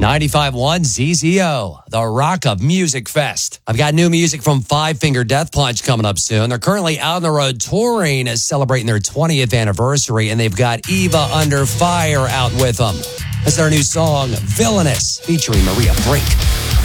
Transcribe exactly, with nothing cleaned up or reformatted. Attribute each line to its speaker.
Speaker 1: ninety-five point one Z Z O, the Rock of Music Fest. I've got new music from Five Finger Death Punch coming up soon. They're currently out on the road touring, celebrating their twentieth anniversary, and they've got Eva Under Fire out with them. That's their new song, Villainous, featuring Maria Brink.